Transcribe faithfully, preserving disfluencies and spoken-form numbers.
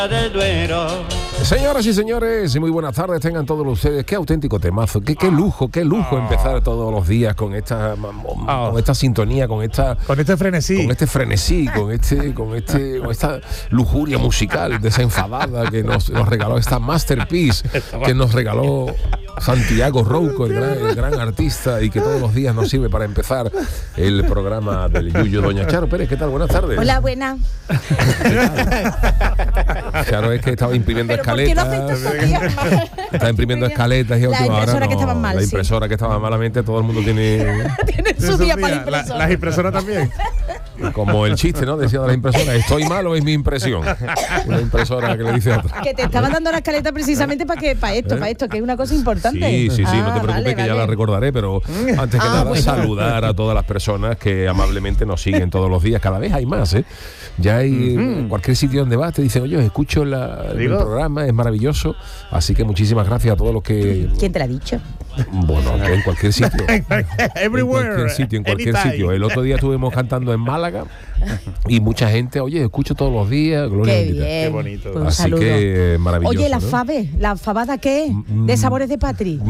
del Duero. Señoras y señores, muy buenas tardes tengan todos ustedes. Qué auténtico temazo, qué, qué lujo, qué lujo empezar todos los días con esta con esta sintonía, con esta con este frenesí, con este frenesí, con este con este con esta lujuria musical desenfadada que nos, nos regaló esta masterpiece que nos regaló Santiago Rouco, el gran, el gran artista, y que todos los días nos sirve para empezar el programa del Yuyu. Doña Charo Pérez, ¿qué tal? Buenas tardes. Hola, buena. Charo es que estaba imprimiendo ¿Pero escaletas. por qué lo hacéis estos días? Está imprimiendo escaletas y a La última hora impresora no, que estaba mal, La sí. impresora que estaba malamente, todo el mundo tiene... Tiene su día para la impresora. La, las impresoras también. Como el chiste, ¿no? Decía de la impresora, ¿estoy mal o es mi impresión? Una impresora que le dice a otra. Que te estaban dando la escaleta precisamente para que para esto, para esto, que es una cosa importante. Sí, sí, sí, Ah, no te preocupes, vale, que ya vale. la recordaré, pero antes que Ah, nada, bueno. saludar a todas las personas que amablemente nos siguen todos los días. Cada vez hay más, ¿eh? Ya hay en cualquier sitio donde vas, te dicen, oye, escucho la, el ¿Digo? programa, es maravilloso. Así que muchísimas gracias a todos los que... ¿Quién te lo ha dicho? Bueno, que en cualquier sitio. Everywhere, En cualquier sitio, en cualquier anytime. sitio. El otro día estuvimos cantando en Málaga y mucha gente, oye, escucho todos los días. Gloria Qué bendita. bien. Qué bonito. Pues un Así saludo. que maravilloso. Oye, la ¿no? fave, la fabada qué es, de Sabores de Patri.